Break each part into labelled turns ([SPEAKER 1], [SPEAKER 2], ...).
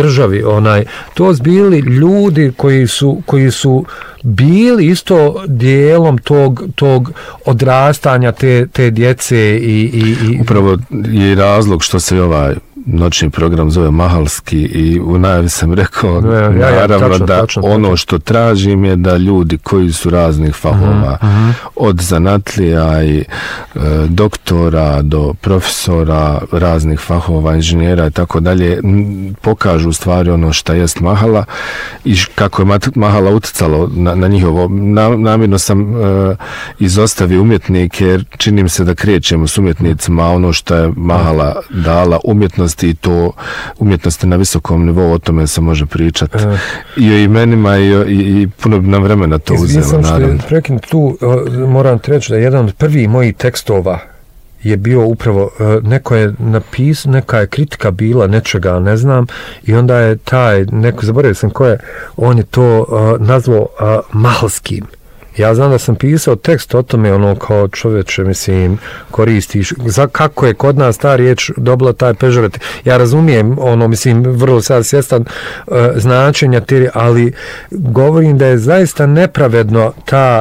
[SPEAKER 1] državi, to su bili ljudi koji su bili isto dijelom tog odrastanja te djece i
[SPEAKER 2] upravo je razlog što se ovaj noćni program zove Mahalski i u najavi sam rekao naravno da ono što tražim je da ljudi koji su raznih fahova od zanatlija i doktora do profesora raznih fahova, inženjera i tako dalje pokažu u stvari ono što jest Mahala i kako je Mahala utjecalo na njihovo. Namjerno sam izostavio umjetnike jer čini mi se da krećemo s umjetnicima, a ono što je Mahala dala umjetnosti i to umjetnosti na visokom nivou, o tome se može pričati i o imenima i puno bi nam vremena to uzelo.
[SPEAKER 1] Sam što prekinuti tu, moram ti reći da jedan od prvih mojih tekstova je bio upravo, neko je napisao, neka je kritika bila nečega, ne znam, i onda je zaboravio sam ko je, on je to nazvao Mahalskim. Ja znam da sam pisao tekst o tome, kao čovječe, mislim, koristiš, kako je kod nas ta riječ dobila taj pežorativ. Ja razumijem, mislim, vrlo sad svjestan značenja, ali govorim da je zaista nepravedno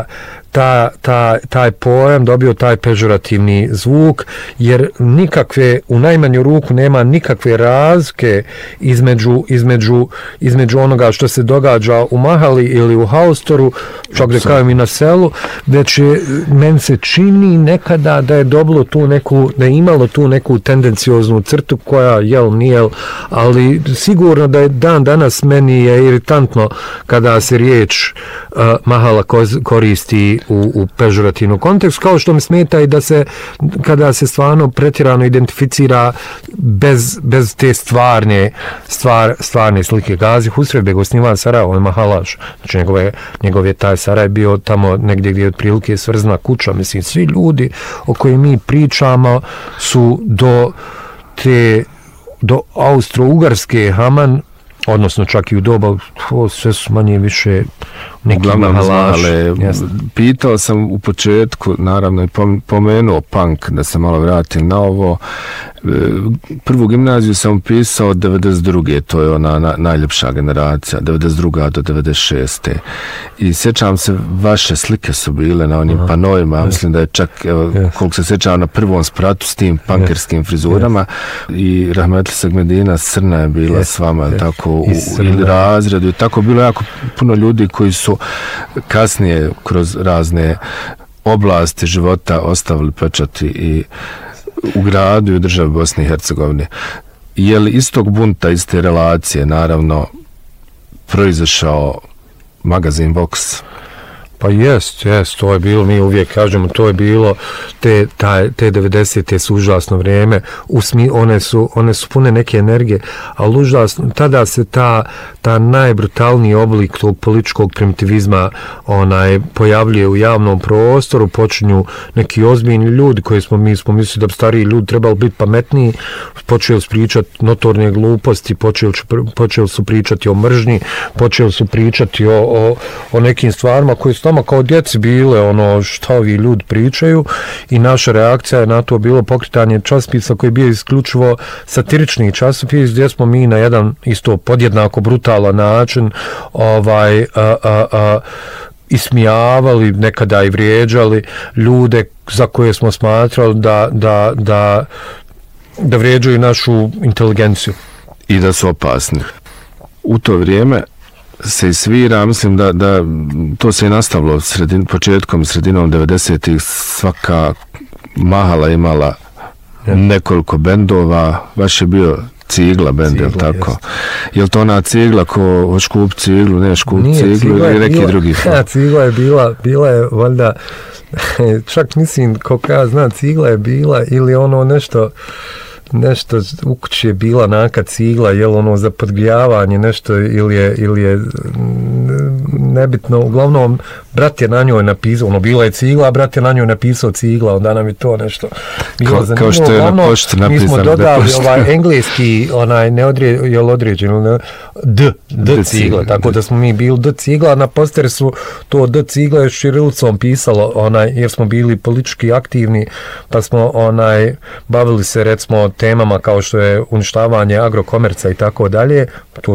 [SPEAKER 1] taj pojam dobio taj pežorativni zvuk, jer u najmanju ruku nema nikakve razlike između onoga što se događa u Mahali ili u Haustoru, čak da kažem i na selu, već meni se čini nekada da je dobilo da je imalo tu neku tendencioznu crtu koja nije, ali sigurno da je dan danas meni je iritantno kada se riječ Mahala koristi u pežorativnom kontekstu, kao što mi smeta i kada se stvarno pretjerano identificira bez te stvarne slike. Gazi Husrevbeg osniva Sarajevo, on je Mahalaš. Znači njegov je taj Saraj bio tamo negdje gdje je otprilike svrzna kuća. Mislim, svi ljudi o kojim mi pričamo su do Austro-Ugarske Haman, odnosno čak i u doba, sve su manje više neki Mahalaši.
[SPEAKER 2] Pitao sam u početku, naravno i pomenuo punk, da se malo vratim na ovo. Prvu gimnaziju sam upisao 92. To je ona najljepša generacija, 92. do 96. I sjećam se, vaše slike su bile na onim panojima, mislim da je čak, koliko se sjećam, na prvom spratu s tim punkerskim frizurama i Rahmetli Sagmedina Srna je bila s vama, tako u razredu. I tako bilo jako puno ljudi koji su kasnije kroz razne oblasti života ostavili pečati i u gradu i u državi Bosne i Hercegovine. Je li iz tog bunta, iz te relacije, naravno, proizašao magazin Vox?
[SPEAKER 1] Pa jest, to je bilo, mi uvijek kažemo, to je bilo, te 90. su užasno vrijeme, one su pune neke energije, ali užasno, tada se ta najbrutalniji oblik tog političkog primitivizma pojavljuje u javnom prostoru, počinju neki ozbiljni ljudi koji mi smo mislili da bi stariji ljudi trebali biti pametniji, počeli su pričati notorne gluposti, počeli su pričati o mržnji, počeli su pričati o nekim stvarima koji su tamo kao djeci bile šta ovi ljudi pričaju, i naša reakcija je na to bilo pokretanje časopisa koji je bio isključivo satirični časopis, gdje smo mi na jedan isto podjednako brutalan način ismijavali, nekada i vrijeđali ljude za koje smo smatrali da vrijeđaju našu inteligenciju
[SPEAKER 2] i da su opasni. U to vrijeme se svira, mislim da to se je nastavilo početkom, sredinom 90-ih, svaka Mahala imala nekoliko bendova, baš je bio Cigla bend, je li tako? Je li to ona Cigla ko hoć kup ciglu, neš kup ciglu ili neki drugi?
[SPEAKER 1] Cigla je bila je valjda, čak mislim, koliko ja znam, Cigla je bila ili nešto u kući je bila naka cigla, za podgrijavanje nešto ili je nebitno, uglavnom brat je na njoj napisao, bila je cigla, a brat je na njoj napisao Cigla, onda nam je to nešto bilo zanimljivo.
[SPEAKER 2] Kao što je na pošti napisano.
[SPEAKER 1] Mi smo dodali engleski, određen, D Cigla, tako da smo mi bili D Cigla, a na posteru su to D Cigla je širilicom pisalo, jer smo bili politički aktivni, pa smo bavili se recimo temama kao što je uništavanje agrokomerca i tako dalje. To